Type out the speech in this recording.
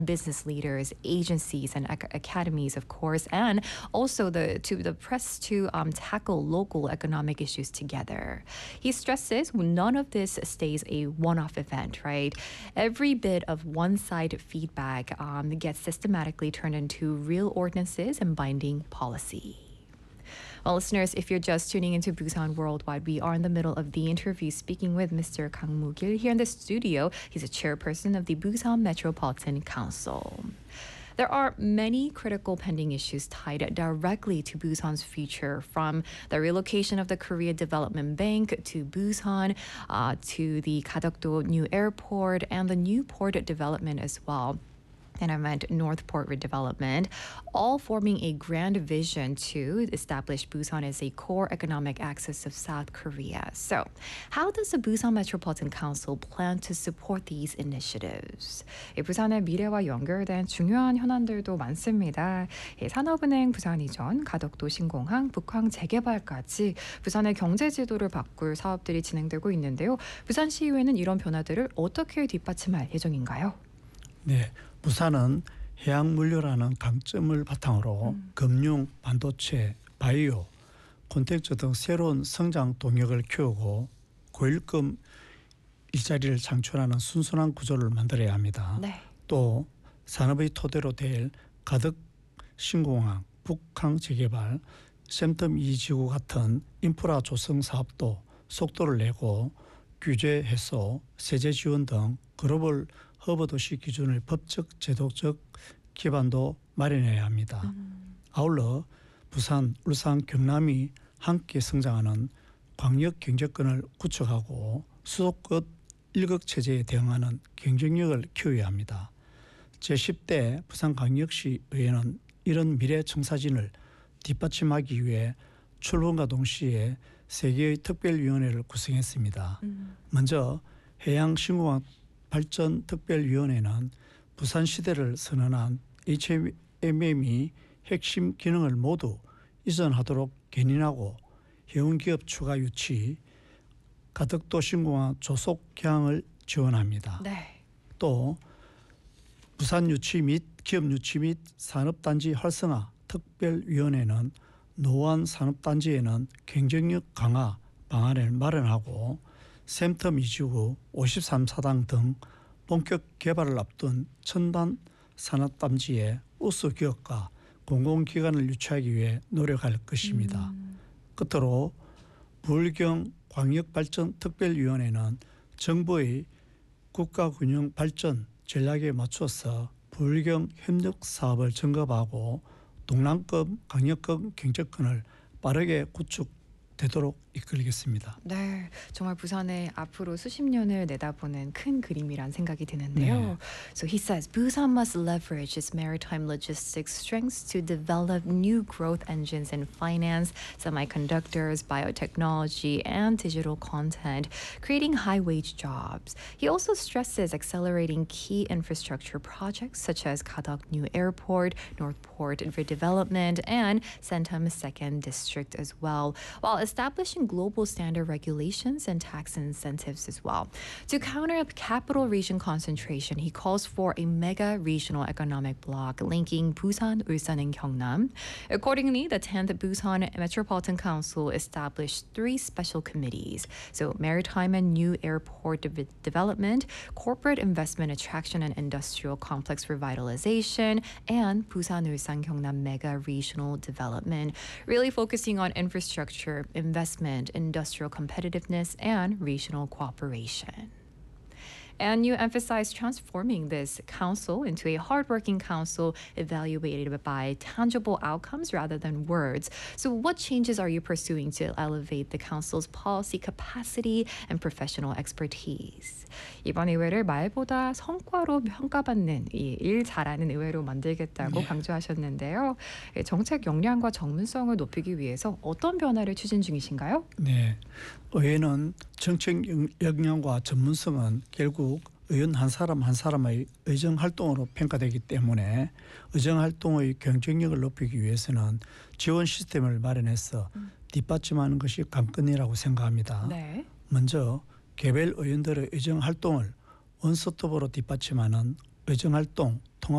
business leaders, agencies, and academies, of course, and also the press to tackle local economic issues together. He stresses none of this stays a one-off event, right? Every bit of one-side feedback gets systematically turned into real ordinances and binding policy. Well, listeners, if you're just tuning into Busan Worldwide, we are in the middle of the interview speaking with Mr. Kang Moo-gil here in the studio. He's a chairperson of the Busan Metropolitan Council. There are many critical pending issues tied directly to Busan's future, from the relocation of the Korea Development Bank to Busan, to the Kadokdo new airport and the new port development as well. And I meant Northport redevelopment, all forming a grand vision to establish Busan as a core economic axis of South Korea. So, how does the Busan Metropolitan Council plan to support these initiatives? 부산의 미래와 연결된 중요한 현안들도 많습니다. 산업은행 부산 이전, 가덕도 신공항, 북항 재개발까지 부산의 경제 지도를 바꿀 사업들이 진행되고 있는데요. 부산시의회는 이런 변화들을 어떻게 뒷받침할 예정인가요? 네, 부산은 해양물류라는 강점을 바탕으로 금융, 반도체, 바이오, 콘텐츠 등 새로운 성장 동력을 키우고 고일금 일자리를 창출하는 순순한 구조를 만들어야 합니다. 네. 또 산업의 토대로 될 가덕 신공항, 북항 재개발, 샘텀 2지구 같은 인프라 조성 사업도 속도를 내고 규제 해소, 세제 지원 등 글로벌 허브 도시 기준의 법적, 제도적 기반도 마련해야 합니다. 아울러 부산, 울산, 경남이 함께 성장하는 광역 경제권을 구축하고 수도권 일극 체제에 대응하는 경쟁력을 키워야 합니다. 제10대 부산광역시 의회는 이런 미래 청사진을 뒷받침하기 위해 출범과 동시에 3개의 특별위원회를 구성했습니다. 먼저 해양신공항 발전 특별위원회는 부산 시대를 선언한 HMM이 핵심 기능을 모두 이전하도록 견인하고 해운기업 추가 유치, 가덕도 신공항 조속 개항을 지원합니다. 네. 또 부산 유치 및 기업 유치 및 산업단지 활성화 특별위원회는 노원 산업단지에는 경쟁력 강화 방안을 마련하고 샘텀 2지구 53사당 등 본격 개발을 앞둔 첨단 산업단지에 우수 기업과 공공기관을 유치하기 위해 노력할 것입니다. 끝으로 부울경 광역발전특별위원회는 정부의 국가균형 발전 전략에 맞춰서 부울경 협력사업을 점검하고 동남권 강역권 경제권을 빠르게 구축되도록 이끌겠습니다. 네, 정말 부산의 앞으로 수십 년을 내다보는 큰 그림이란 생각이 드는데요. 네. So he says Busan must leverage its maritime logistics strengths to develop new growth engines in finance, semiconductors, biotechnology, and digital content, creating high-wage jobs. He also stresses accelerating key infrastructure projects such as Kadok New Airport, Northport redevelopment, and Sentam Second District as well, while establishing global standard regulations and tax incentives as well. To counter capital region concentration, he calls for a mega regional economic bloc linking Busan, Ulsan, and Gyeongnam. Accordingly, the 10th Busan Metropolitan Council established 3 special committees. So maritime and new airport development, corporate investment attraction and industrial complex revitalization, and Busan, Ulsan, Gyeongnam mega regional development, really focusing on infrastructure, investment, industrial competitiveness, and regional cooperation. And you emphasize transforming this council into a hardworking council evaluated by tangible outcomes rather than words. So what changes are you pursuing to elevate the council's policy capacity and professional expertise? 이번 의회를 말보다 성과로 평가받는 일 잘하는 의회로 만들겠다고 강조하셨는데요. 정책 역량과 전문성을 높이기 위해서 어떤 변화를 추진 중이신가요? 네, 의회는 정책 역량과 전문성은 결국 의원 한 사람 한 사람의 의정 활동으로 평가되기 때문에 의정 활동의 경쟁력을 높이기 위해서는 지원 시스템을 마련해서 뒷받침하는 것이 관건이라고 생각합니다. 네. 먼저 개별 의원들의 의정 활동을 원스톱으로 뒷받침하는 의정 활동